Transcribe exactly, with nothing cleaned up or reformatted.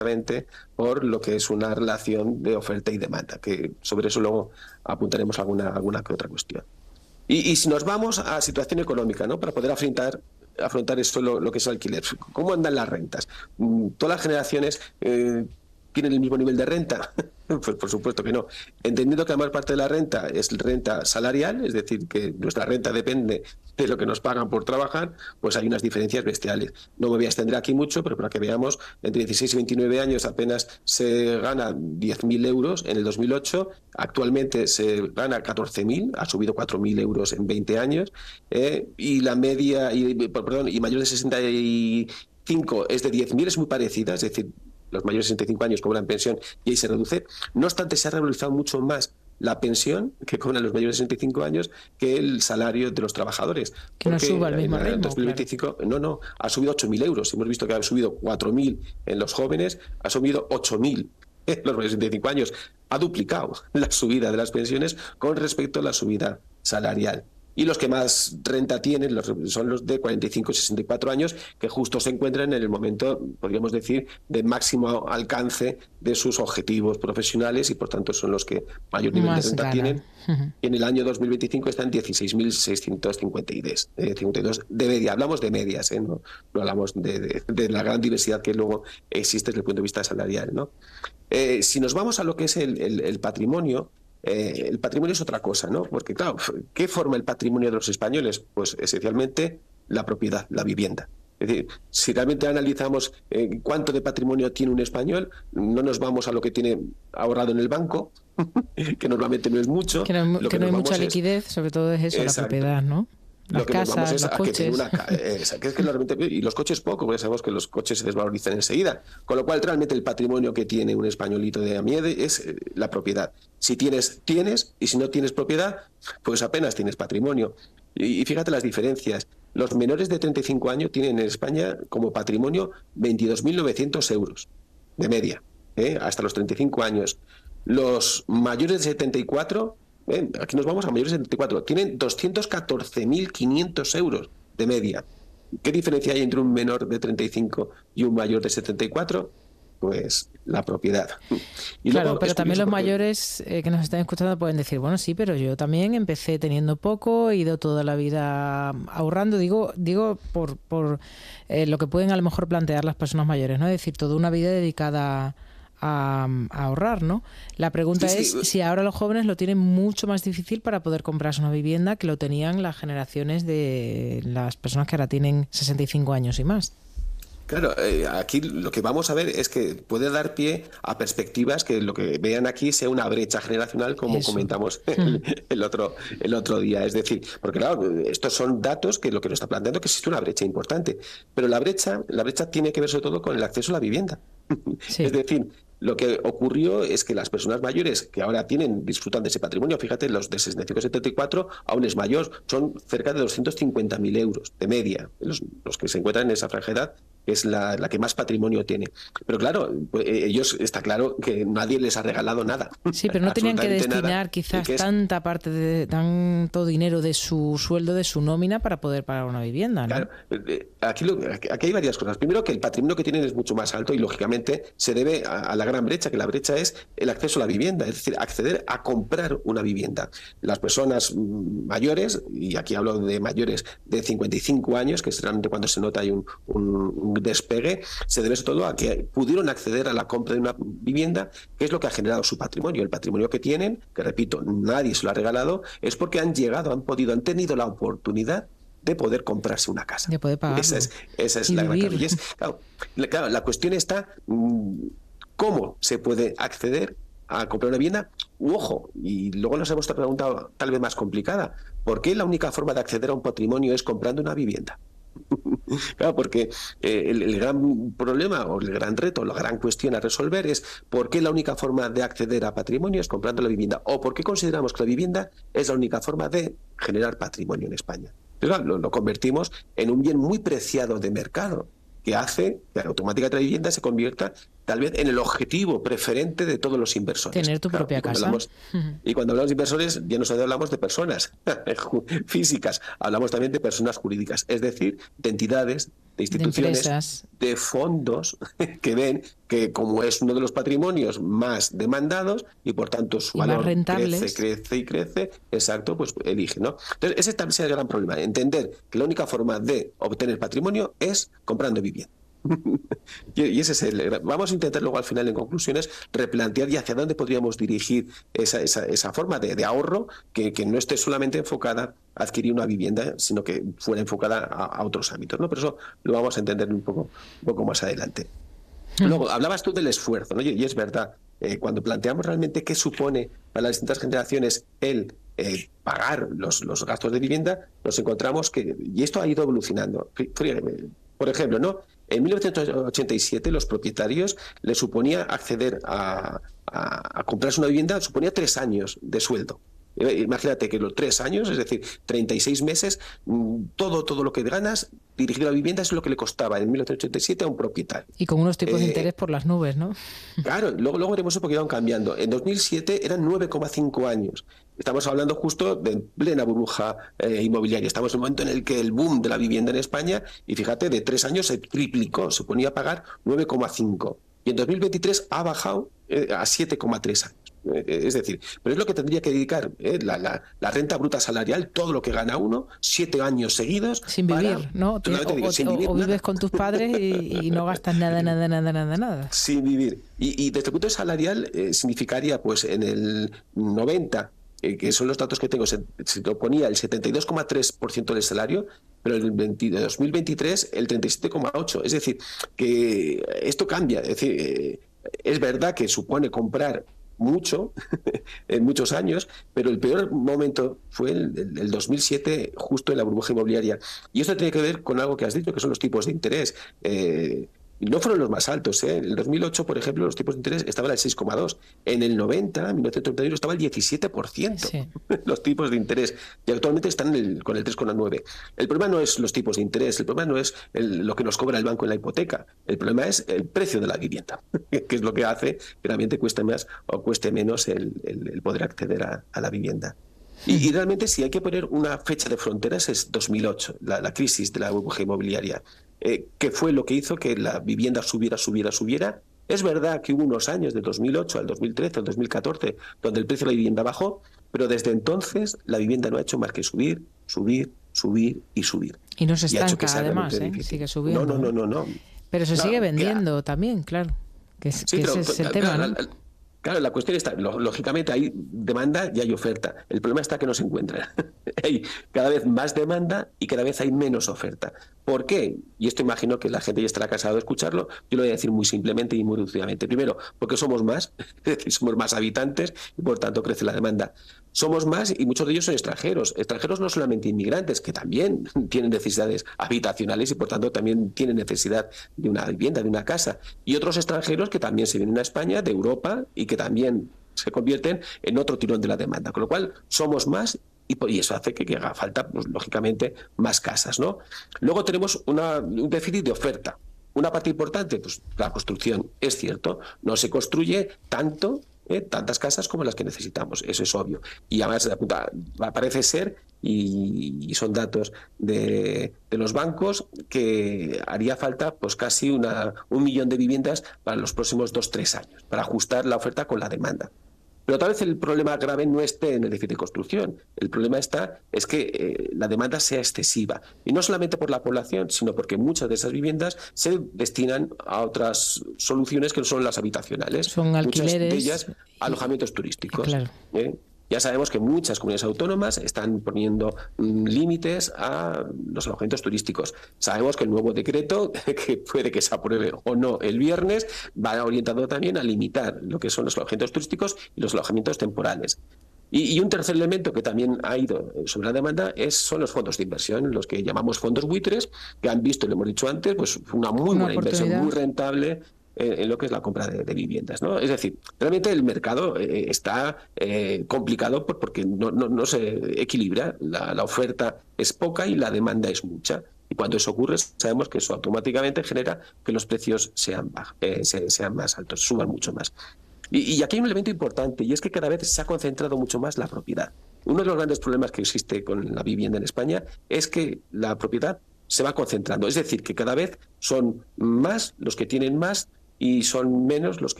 por lo que es una relación de oferta y demanda, que sobre eso luego apuntaremos alguna, alguna que otra cuestión. Y, y si nos vamos a situación económica, ¿no? Para poder afrontar afrontar esto, lo, lo que es el alquiler. ¿Cómo andan las rentas? ¿Todas las generaciones eh, tienen el mismo nivel de renta? Pues por supuesto que no. Entendiendo que la mayor parte de la renta es renta salarial, es decir, que nuestra renta depende de lo que nos pagan por trabajar, pues hay unas diferencias bestiales. No me voy a extender aquí mucho, pero para que veamos, entre dieciséis y veintinueve años apenas se gana diez mil euros en el dos mil ocho, actualmente se gana catorce mil, ha subido cuatro mil euros en veinte años, eh, y la media, y, perdón, y mayor de sesenta y cinco es de diez mil, es muy parecida, es decir, los mayores de sesenta y cinco años cobran pensión y ahí se reduce. No obstante, se ha revalorizado mucho más la pensión que cobran los mayores de sesenta y cinco años que el salario de los trabajadores. Que no suba al mismo ritmo. En dos mil veinticinco, claro. no, no, ha subido ocho mil euros. Hemos visto que ha subido cuatro mil en los jóvenes, ha subido ocho mil en los mayores de sesenta y cinco años. Ha duplicado la subida de las pensiones con respecto a la subida salarial. Y los que más renta tienen los, son los de cuarenta y cinco a sesenta y cuatro años, que justo se encuentran en el momento, podríamos decir, de máximo alcance de sus objetivos profesionales y por tanto son los que mayor nivel más de renta ganan. Tienen. Uh-huh. Y en el año dos mil veinticinco están dieciséis mil seiscientos cincuenta y dos de media. Hablamos de medias, ¿eh? no, no hablamos de, de, de la gran diversidad que luego existe desde el punto de vista salarial, ¿no? Eh, si nos vamos a lo que es el, el, el patrimonio, Eh, el patrimonio es otra cosa, ¿no? Porque, claro, ¿qué forma el patrimonio de los españoles? Pues esencialmente la propiedad, la vivienda. Es decir, si realmente analizamos eh, cuánto de patrimonio tiene un español, no nos vamos a lo que tiene ahorrado en el banco, que normalmente no es mucho. Que no, que que no hay mucha liquidez, es, sobre todo es eso, exacto, la propiedad, ¿no? Las lo que casas, nos vamos es los a coches. Que tenga una, eh, que es que realmente, y los coches poco, porque sabemos que los coches se desvalorizan enseguida. Con lo cual, realmente el patrimonio que tiene un españolito de a miede es eh, la propiedad. Si tienes, tienes, y si no tienes propiedad, pues apenas tienes patrimonio. Y, y fíjate las diferencias. Los menores de treinta y cinco años tienen en España como patrimonio veintidós mil novecientos euros de media, ¿eh? Hasta los treinta y cinco años. Los mayores de setenta y cuatro... Eh, aquí nos vamos a mayores de setenta y cuatro. Tienen doscientos catorce mil quinientos euros de media. ¿Qué diferencia hay entre un menor de treinta y cinco y un mayor de setenta y cuatro? Pues la propiedad. Y claro, pero también los porque... mayores eh, que nos están escuchando pueden decir, bueno, sí, pero yo también empecé teniendo poco, he ido toda la vida ahorrando. Digo, digo por, por eh, lo que pueden a lo mejor plantear las personas mayores, ¿no? Es decir, toda una vida dedicada A, a ahorrar, ¿no? La pregunta sí, es sí. si ahora los jóvenes lo tienen mucho más difícil para poder comprarse una vivienda que lo tenían las generaciones de las personas que ahora tienen sesenta y cinco años y más. Claro, eh, aquí lo que vamos a ver es que puede dar pie a perspectivas que lo que vean aquí sea una brecha generacional, como Eso. comentamos el, el, otro, el otro día. Es decir, porque claro, estos son datos que lo que nos está planteando que existe una brecha importante. Pero la brecha, la brecha tiene que ver sobre todo con el acceso a la vivienda. Sí. Es decir, lo que ocurrió es que las personas mayores que ahora tienen, disfrutan de ese patrimonio, fíjate, los de sesenta y cinco a setenta y cuatro aún es mayor, son cerca de doscientos cincuenta mil euros de media, los, los que se encuentran en esa franja de edad, que es la, la que más patrimonio tiene. Pero claro, pues, ellos, está claro que nadie les ha regalado nada. Sí, pero no tenían que destinar nada, quizás que es... tanta parte, de tanto dinero de su sueldo, de su nómina, para poder pagar una vivienda, ¿no? Claro, aquí, lo, aquí hay varias cosas. Primero, que el patrimonio que tienen es mucho más alto y, lógicamente, se debe a, a la gran brecha, que la brecha es el acceso a la vivienda, es decir, acceder a comprar una vivienda. Las personas mayores, y aquí hablo de mayores de cincuenta y cinco años, que es realmente cuando se nota hay un, un despegue, se debe sobre todo a que pudieron acceder a la compra de una vivienda, que es lo que ha generado su patrimonio. El patrimonio que tienen, que repito, nadie se lo ha regalado, es porque han llegado, han podido, han tenido la oportunidad de poder comprarse una casa. De poder pagarlo. Esa es, esa es y la vivir. gran clave. Claro, claro, la cuestión está, ¿cómo se puede acceder a comprar una vivienda? U, ojo, y luego nos hemos preguntado tal vez más complicada, ¿por qué la única forma de acceder a un patrimonio es comprando una vivienda? Claro, porque eh, el, el gran problema o el gran reto, la gran cuestión a resolver es ¿por qué la única forma de acceder a patrimonio es comprando la vivienda? ¿O por qué consideramos que la vivienda es la única forma de generar patrimonio en España? Entonces, lo, lo convertimos en un bien muy preciado de mercado, que hace que la automática de la vivienda se convierta tal vez en el objetivo preferente de todos los inversores. Tener tu Claro, propia y cuando casa. hablamos, y cuando hablamos de inversores, ya no solo hablamos de personas físicas, hablamos también de personas jurídicas, es decir, de entidades, de instituciones, de, de fondos que ven que como es uno de los patrimonios más demandados y por tanto su y valor rentables. crece, crece y crece, exacto, pues elige, ¿no? Entonces, ese también es el gran problema, entender que la única forma de obtener patrimonio es comprando vivienda. Y ese es el. Vamos a intentar luego al final, en conclusiones, replantear y hacia dónde podríamos dirigir esa, esa, esa forma de, de ahorro que, que no esté solamente enfocada a adquirir una vivienda, sino que fuera enfocada a, a otros ámbitos, ¿no? Pero eso lo vamos a entender un poco, un poco más adelante. Luego, hablabas tú del esfuerzo, ¿no? Y, y es verdad, eh, cuando planteamos realmente qué supone para las distintas generaciones el eh, pagar los, los gastos de vivienda, nos encontramos que, y esto ha ido evolucionando. Por ejemplo, ¿no? En mil novecientos ochenta y siete los propietarios les suponía acceder a, a, a comprarse una vivienda, suponía tres años de sueldo. Imagínate que los tres años, es decir, treinta y seis meses, todo, todo lo que ganas dirigido a la vivienda es lo que le costaba en mil novecientos ochenta y siete a un propietario. Y con unos tipos eh, de interés por las nubes, ¿no? Claro, luego, luego veremos un poquito cambiando. En dos mil siete eran nueve coma cinco años. Estamos hablando justo de plena burbuja eh, inmobiliaria. Estamos en el momento en el que el boom de la vivienda en España, y fíjate, de tres años se triplicó, se ponía a pagar nueve coma cinco. Y en dos mil veintitrés ha bajado eh, a siete coma tres años. Es decir, pero es lo que tendría que dedicar ¿eh? la, la, la renta bruta salarial, todo lo que gana uno, siete años seguidos. Sin vivir, para, ¿no? O, o, sin vivir, o vives nada. Con tus padres y, y no gastas nada, nada, nada, nada, nada. Sin vivir. Y, y desde el punto de vista salarial eh, significaría, pues en el noventa, eh, que son los datos que tengo, se, se ponía el setenta y dos coma tres por ciento del salario, pero en el dos mil veintitrés el treinta y siete coma ocho por ciento. Es decir, que esto cambia. Es decir, eh, es verdad que supone comprar mucho, en muchos años, pero el peor momento fue el, el, el dos mil siete, justo en la burbuja inmobiliaria. Y esto tiene que ver con algo que has dicho, que son los tipos de interés. Eh, no fueron los más altos, ¿eh? En el dos mil ocho, por ejemplo, los tipos de interés estaban al seis coma dos. En el noventa, en mil novecientos noventa y uno, estaba el diecisiete por ciento sí. Los tipos de interés. Y actualmente están en el, con el tres coma nueve. El problema no es los tipos de interés, el problema no es el, lo que nos cobra el banco en la hipoteca. El problema es el precio de la vivienda, que es lo que hace que realmente cueste más o cueste menos el, el, el poder acceder a, a la vivienda. Y, y realmente, si hay que poner una fecha de fronteras, es dos mil ocho, la, la crisis de la burbuja inmobiliaria. Eh, que fue lo que hizo que la vivienda subiera, subiera, subiera. Es verdad que hubo unos años, del dos mil ocho al dos mil trece, al dos mil catorce, donde el precio de la vivienda bajó, pero desde entonces la vivienda no ha hecho más que subir, subir, subir y subir. Y no se estanca, además, ¿eh? Sigue subiendo. No, no, no, no. no. Pero se claro, sigue vendiendo claro. también, claro. Que, sí, que pero, ese es el claro, tema, ¿no? la, la, Claro, la cuestión está, lógicamente hay demanda y hay oferta. El problema está que no se encuentra. Hay cada vez más demanda y cada vez hay menos oferta. ¿Por qué? Y esto imagino que la gente ya estará cansada de escucharlo. Yo lo voy a decir muy simplemente y muy reducidamente. Primero, porque somos más, es decir, somos más habitantes y por tanto crece la demanda. Somos más y muchos de ellos son extranjeros. Extranjeros no solamente inmigrantes, que también tienen necesidades habitacionales y por tanto también tienen necesidad de una vivienda, de una casa. Y otros extranjeros que también se vienen a España, de Europa, y que también se convierten en otro tirón de la demanda. Con lo cual, somos más y eso hace que, que haga falta, pues, lógicamente, más casas, ¿no? Luego tenemos una, un déficit de oferta. Una parte importante, pues la construcción, es cierto, no se construye tanto, ¿eh? tantas casas como las que necesitamos, eso es obvio. Y además parece ser, y, y son datos de, de los bancos, que haría falta pues casi una, un millón de viviendas para los próximos dos, tres años, para ajustar la oferta con la demanda. Pero tal vez el problema grave no esté en el déficit de construcción. El problema está es que eh, la demanda sea excesiva. Y no solamente por la población, sino porque muchas de esas viviendas se destinan a otras soluciones que no son las habitacionales. Son alquileres. Muchas de ellas alojamientos turísticos. Claro. ¿eh? Ya sabemos que muchas comunidades autónomas están poniendo mm, límites a los alojamientos turísticos. Sabemos que el nuevo decreto, que puede que se apruebe o no el viernes, va orientado también a limitar lo que son los alojamientos turísticos y los alojamientos temporales. Y, y un tercer elemento que también ha ido sobre la demanda es, son los fondos de inversión, los que llamamos fondos buitres, que han visto, lo hemos dicho antes, pues una muy una buena inversión, muy rentable en lo que es la compra de, de viviendas, ¿no? Es decir, realmente el mercado eh, está eh, complicado por, porque no, no, no se equilibra, la, la oferta es poca y la demanda es mucha. Y cuando eso ocurre, sabemos que eso automáticamente genera que los precios sean, baj- eh, se- sean más altos, suban mucho más. Y, y aquí hay un elemento importante, y es que cada vez se ha concentrado mucho más la propiedad. Uno de los grandes problemas que existe con la vivienda en España es que la propiedad se va concentrando. Es decir, que cada vez son más los que tienen más y son menos los que